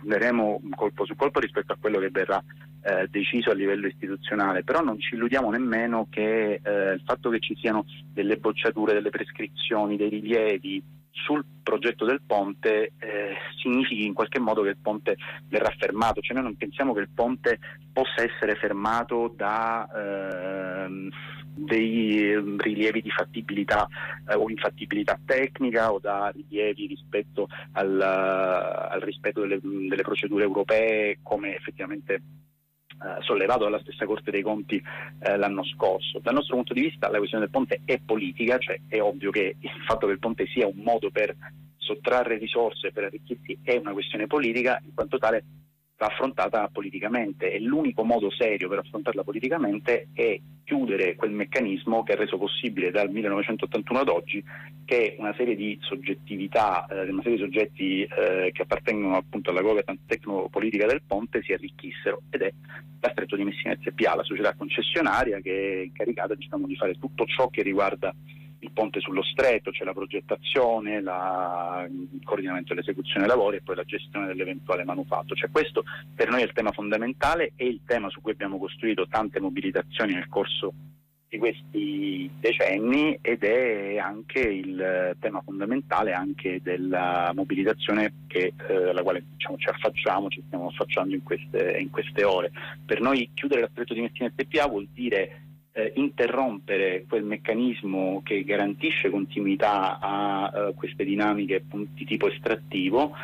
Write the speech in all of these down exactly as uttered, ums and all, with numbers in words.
daremo colpo su colpo rispetto a quello che verrà eh, deciso a livello istituzionale, però non ci illudiamo nemmeno che eh, il fatto che ci siano delle bocciature, delle prescrizioni, dei rilievi sul progetto del ponte eh, significhi in qualche modo che il ponte verrà fermato. Cioè noi non pensiamo che il ponte possa essere fermato da eh, dei rilievi di fattibilità eh, o infattibilità tecnica o da rilievi rispetto al, al rispetto delle, delle procedure europee, come effettivamente eh, sollevato dalla stessa Corte dei Conti eh, l'anno scorso. Dal nostro punto di vista la questione del ponte è politica, cioè è ovvio che il fatto che il ponte sia un modo per sottrarre risorse, per arricchirsi, è una questione politica, in quanto tale va affrontata politicamente, e l'unico modo serio per affrontarla politicamente è chiudere quel meccanismo che ha reso possibile dal millenovecentottantuno ad oggi che una serie di soggettività, eh, una serie di soggetti eh, che appartengono appunto alla governance tecnopolitica del ponte si arricchissero, ed è la Stretto di Messina S P A, la società concessionaria che è incaricata, diciamo, di fare tutto ciò che riguarda il ponte sullo stretto, cioè la progettazione, la, il coordinamento dell'esecuzione dei lavori e poi la gestione dell'eventuale manufatto. Cioè questo per noi è il tema fondamentale, è il tema su cui abbiamo costruito tante mobilitazioni nel corso di questi decenni, ed è anche il tema fondamentale anche della mobilitazione che, eh, alla quale, diciamo, ci affacciamo, ci stiamo affacciando in queste, in queste ore. Per noi chiudere la Stretto di Messina S P A vuol dire Eh, interrompere quel meccanismo che garantisce continuità a uh, queste dinamiche di tipo estrattivo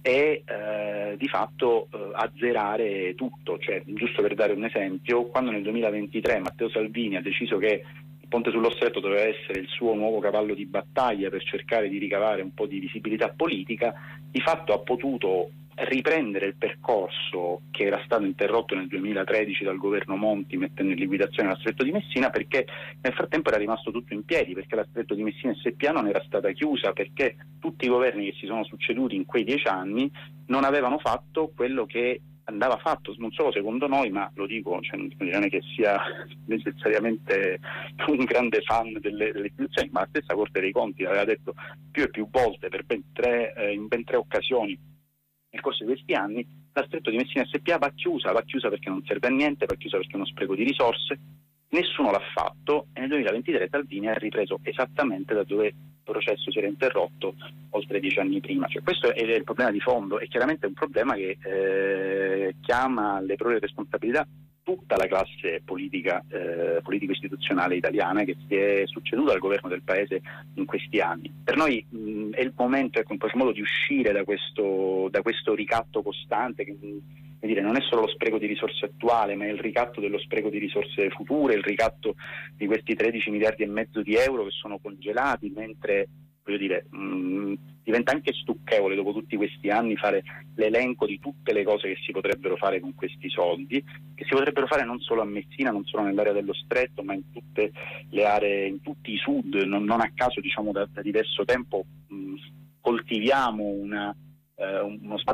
e eh, di fatto eh, azzerare tutto. Cioè, giusto per dare un esempio, quando nel duemilaventitré Matteo Salvini ha deciso che il ponte sullo stretto doveva essere il suo nuovo cavallo di battaglia per cercare di ricavare un po' di visibilità politica, di fatto ha potuto riprendere il percorso che era stato interrotto nel duemilatredici dal governo Monti, mettendo in liquidazione la Stretto di Messina, perché nel frattempo era rimasto tutto in piedi, perché la Stretto di Messina S P A non era stata chiusa, perché tutti i governi che si sono succeduti in quei dieci anni non avevano fatto quello che andava fatto, non solo secondo noi, ma lo dico, cioè, non è che sia necessariamente un grande fan delle, delle istituzioni, ma la stessa Corte dei Conti aveva detto più e più volte, per ben tre, eh, in ben tre occasioni nel corso di questi anni, la Stretto di Messina S P A va chiusa, va chiusa perché non serve a niente, va chiusa perché è uno spreco di risorse. Nessuno l'ha fatto e nel duemilaventitré Salvini ha ripreso esattamente da dove il processo si era interrotto oltre dieci anni prima. Cioè, questo è il problema di fondo, e chiaramente è un problema che eh, chiama alle proprie responsabilità tutta la classe politica, eh, politico-istituzionale italiana che si è succeduta al governo del paese in questi anni. Per noi mh, è il momento, ecco, in qualche modo, di uscire da questo, da questo ricatto costante che mh, dire, non è solo lo spreco di risorse attuale, ma è il ricatto dello spreco di risorse future, il ricatto di questi tredici miliardi e mezzo di euro che sono congelati, mentre, voglio dire, mh, diventa anche stucchevole dopo tutti questi anni fare l'elenco di tutte le cose che si potrebbero fare con questi soldi, che si potrebbero fare non solo a Messina, non solo nell'area dello Stretto, ma in tutte le aree, in tutti i sud. Non, non a caso, diciamo, da, da diverso tempo mh, coltiviamo una Uh, uno spazio